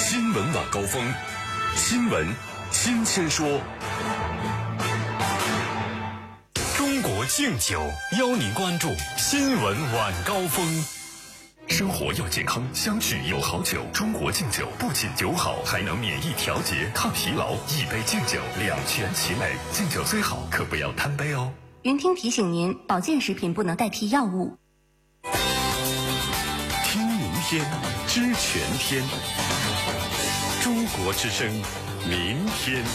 新闻晚高峰，新闻新鲜说。中国敬酒邀您关注新闻晚高峰。生活要健康，相聚有好酒。中国敬酒不仅酒好，还能免疫调节、抗疲劳。一杯敬酒，两全其美。敬酒最好，可不要贪杯哦。 云听提醒您，保健食品不能代替药物。 听明天，知全天。中国之声，明天。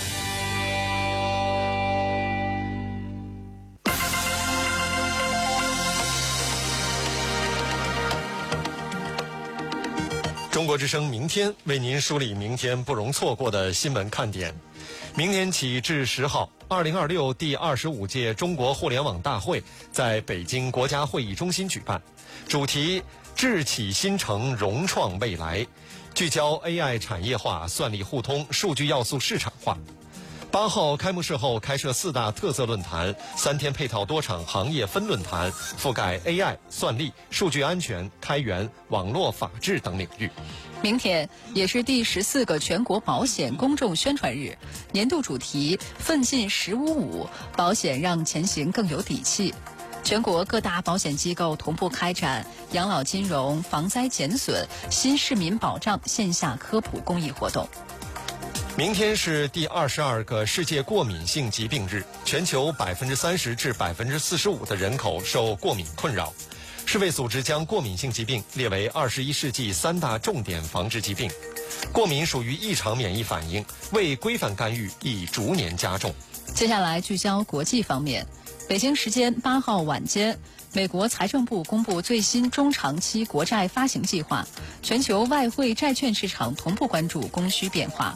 中国之声明天为您梳理明天不容错过的新闻看点。明年起至10号，2026第25届中国互联网大会在北京国家会议中心举办，主题智启新城，融创未来，聚焦 AI 产业化、算力互通、数据要素市场化。8号开幕式后开设4大特色论坛，3天配套多场行业分论坛，覆盖 AI、算力、数据安全、开源、网络法治等领域。 明天也是第14个全国保险公众宣传日，年度主题奋进1055，保险让前行更有底气。全国各大保险机构同步开展养老金融、防灾减损、新市民保障线下科普公益活动。 明天是第22个世界过敏性疾病日，全球30%至45%的人口受过敏困扰。世卫组织将过敏性疾病列为21世纪3大重点防治疾病。过敏属于异常免疫反应，未规范干预已逐年加重。 接下来聚焦国际方面，北京时间8号晚间，美国财政部公布最新中长期国债发行计划，全球外汇债券市场同步关注供需变化。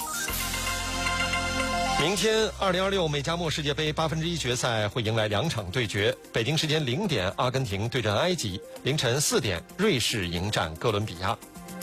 明天2026美加墨世界杯1/8决赛会迎来2场对决。北京时间0点，阿根廷对阵埃及；凌晨4点，瑞士迎战哥伦比亚。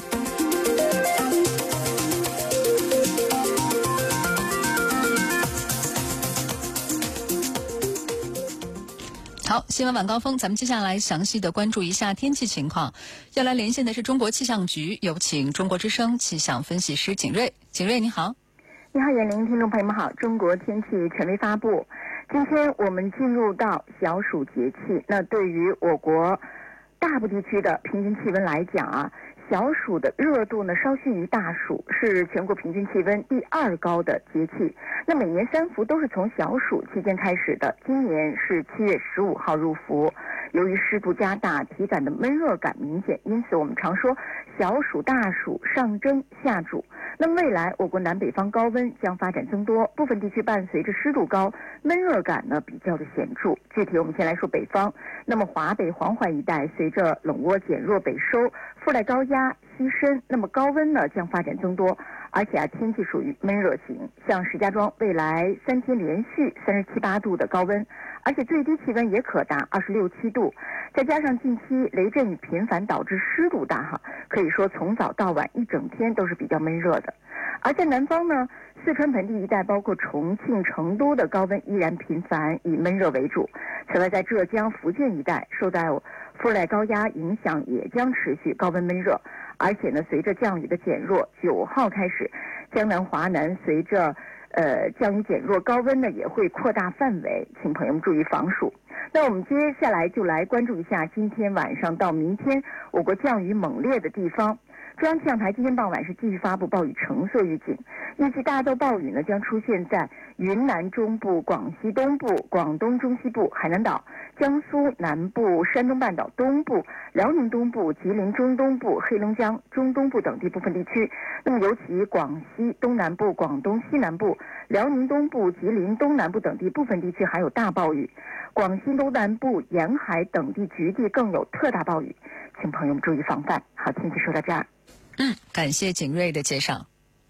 好，新闻晚高峰，咱们接下来详细的关注一下天气情况。要来连线的是中国气象局，有请中国之声气象分析师景睿。景睿，你好。 你好，袁玲，听众朋友们好。中国天气权威发布，今天我们进入到小暑节气。那对于我国大部地区的平均气温来讲啊，小暑的热度呢稍逊于大暑，是全国平均气温第2高的节气。那每年3伏都是从小暑期间开始的，今年是7月15号入伏。由于湿度加大，体感的闷热感明显，因此我们常说小暑大暑上蒸下煮。那么未来我国南北方高温将发展增多，部分地区伴随着湿度高，闷热感呢比较的显著。具体我们先来说北方，那么华北黄淮一带随着冷涡减弱北收，覆盖高压西伸，那么高温呢将发展增多，而且天气属于闷热型。像石家庄未来3天连续37、8度的高温，而且最低气温也可达26、7度，再加上近期雷阵雨频繁导致湿度大可以说从早到晚一整天都是比较闷热的。而在南方呢，四川盆地一带包括重庆、成都的高温依然频繁，以闷热为主。此外，在浙江、福建一带受到覆盖高压影响，也将持续高温闷热。而且呢，随着降雨的减弱，9号开始，江南、华南随着降雨减弱，高温呢也会扩大范围，请朋友们注意防暑。那我们接下来就来关注一下今天晚上到明天我国降雨猛烈的地方。中央气象台今天傍晚是继续发布暴雨橙色预警，预计大到暴雨呢将出现在云南中部、广西东部、广东中西部、海南岛、江苏南部、山东半岛东部、辽宁东部、吉林中东部、黑龙江中东部等地部分地区。那么尤其广西东南部、广东西南部、辽宁东部、吉林东南部等地部分地区还有大暴雨，广西东南部沿海等地局地更有特大暴雨，请朋友们注意防范。好，天气说到这儿。 感谢景睿的介绍。